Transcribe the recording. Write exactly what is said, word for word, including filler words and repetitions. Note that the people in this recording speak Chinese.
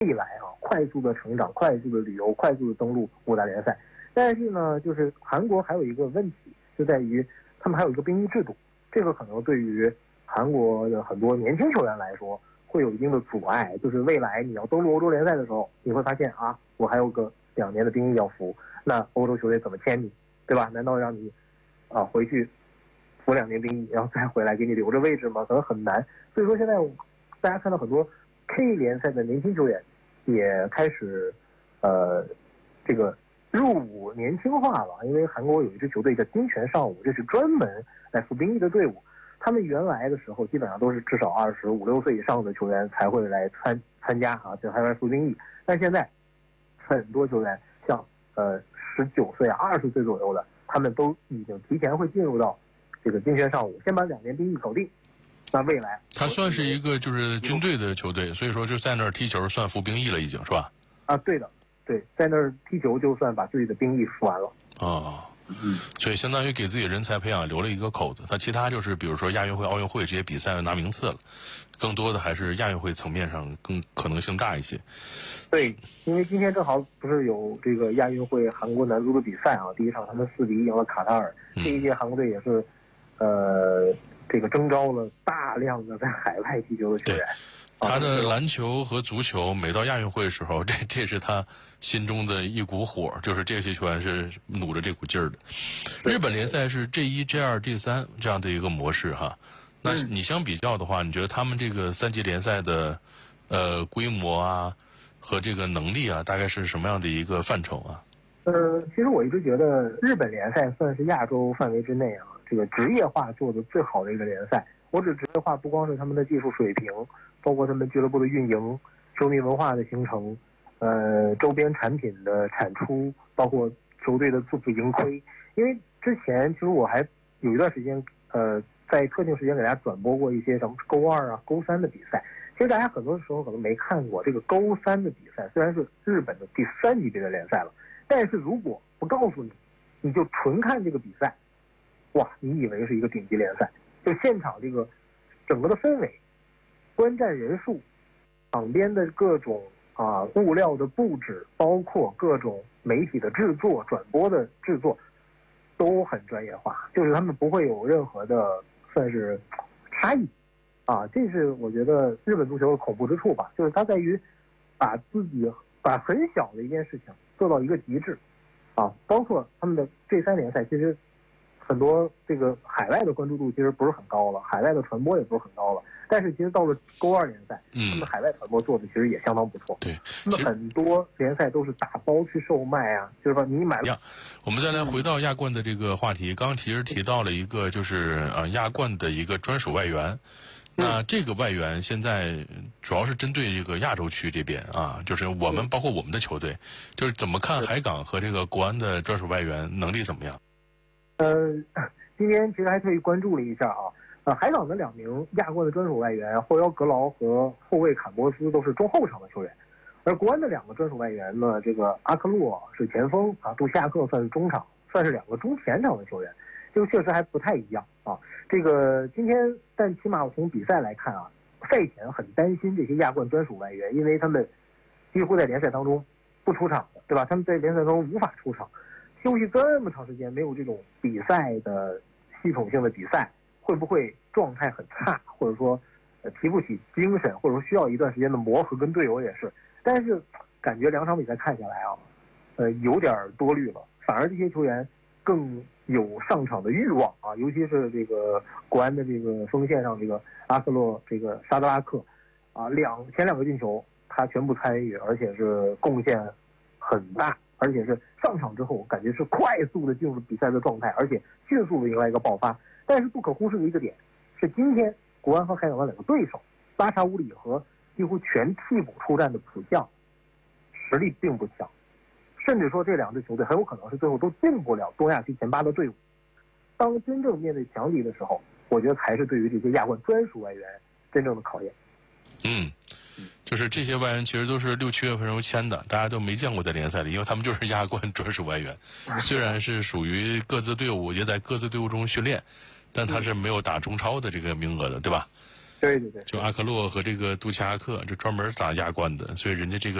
未来啊，快速的成长，快速的旅游，快速的登陆五大联赛。但是呢，就是韩国还有一个问题，就在于他们还有一个兵役制度，这个可能对于韩国的很多年轻球员来说会有一定的阻碍。就是未来你要登陆欧洲联赛的时候，你会发现啊，我还有个两年的兵役要服，那欧洲球队怎么签你，对吧？难道让你啊回去服两年兵役，然后再回来给你留着位置吗？可能很难。所以说现在大家看到很多 K 联赛的年轻球员也开始呃这个入伍年轻化了，因为韩国有一支球队叫金泉尚武，这是专门来服兵役的队伍。他们原来的时候基本上都是至少二十五六岁以上的球员才会来参参加啊，就还来服兵役。但现在很多球员像呃十九岁、二十岁左右的，他们都已经提前会进入到这个金泉尚武，先把两年兵役搞定。那未来他算是一个就是军队的球队，所以说就在那儿踢球算服兵役了，已经是吧？ 啊，对的，对，在那儿踢球就算把自己的兵役服完了。 哦，嗯，所以相当于给自己人才培养留了一个口子。他其他就是比如说亚运会、奥运会这些比赛拿名次了，更多的还是亚运会层面上更可能性大一些。 对，因为今天正好不是有这个亚运会韩国男足的比赛啊，第一场他们四比一赢了卡塔尔。 嗯、 这一届韩国队也是，呃，这个征召了大量的在海外踢球的球员。 他的篮球和足球每到亚运会的时候，这这是他心中的一股火，就是这些球员是努着这股劲儿的。日本联赛是 J 一、J 二、J 三这样的一个模式哈。那你相比较的话，你觉得他们这个三级联赛的呃规模啊和这个能力啊，大概是什么样的一个范畴啊？ 呃，其实我一直觉得日本联赛算是亚洲范围之内啊，这个职业化做的最好的一个联赛。我指职业化不光是他们的技术水平，包括他们俱乐部的运营、球迷文化的形成，呃，周边产品的产出，包括球队的自负盈亏。因为之前其实我还有一段时间，呃，在特定时间给大家转播过一些什么勾二啊、勾三的比赛。其实大家很多时候可能没看过这个勾三的比赛，虽然是日本的第三级别的联赛了，但是如果不告诉你，你就纯看这个比赛，哇，你以为是一个顶级联赛。就现场这个整个的氛围、观战人数、场边的各种啊物料的布置，包括各种媒体的制作、转播的制作，都很专业化，就是他们不会有任何的算是差异啊。这是我觉得日本足球的恐怖之处吧，就是它在于把自己把很小的一件事情做到一个极致啊，包括他们的这三联赛，其实很多这个海外的关注度其实不是很高了，海外的传播也不是很高了。但是其实到了勾二联赛，嗯，他们海外传播做的其实也相当不错。 对， 那么很多联赛都是打包去售卖啊，就是说你买了。 我们再来回到亚冠的这个话题，刚刚其实提到了一个就是呃亚冠的一个专属外援。那这个外援现在主要是针对这个亚洲区这边啊，就是我们包括我们的球队，就是怎么看海港和这个国安的专属外援能力怎么样？ 呃，今天其实还特意关注了一下啊，呃，海港的两名亚冠的专属外援后腰格劳和后卫坎波斯都是中后场的球员，而国安的两个专属外援呢，这个阿克洛是前锋啊，杜西亚克算是中场，算是两个中前场的球员，这个确实还不太一样啊。这个今天，但起码从比赛来看啊，赛前很担心这些亚冠专属外援，因为他们几乎在联赛当中不出场的，对吧？他们在联赛当中无法出场。休息这么长时间，没有这种比赛的系统性的比赛，会不会状态很差，或者说呃提不起精神，或者说需要一段时间的磨合，跟队友也是。但是感觉两场比赛看下来啊，呃有点多虑了，反而这些球员更有上场的欲望啊，尤其是这个国安的这个锋线上这个阿克洛这个沙德拉克啊，两前两个进球他全部参与，而且是贡献很大。而且是上场之后，感觉是快速的进入比赛的状态，而且迅速的迎来一个爆发。但是不可忽视的一个点是，今天国安和海港的两个对手拉查乌里和几乎全替补出战的浦项，实力并不强，甚至说这两支球队很有可能是最后都进不了东亚区前八的队伍。当真正面对强敌的时候，我觉得才是对于这些亚冠专属外援真正的考验。 嗯。就是这些外援其实都是六七月份时候签的，大家都没见过在联赛里，因为他们就是亚冠专属外援。虽然是属于各自队伍，也在各自队伍中训练，但他是没有打中超的这个名额的，对吧？ 对对对， 就阿克洛和这个杜恰阿克，这专门打亚冠的，所以人家这个。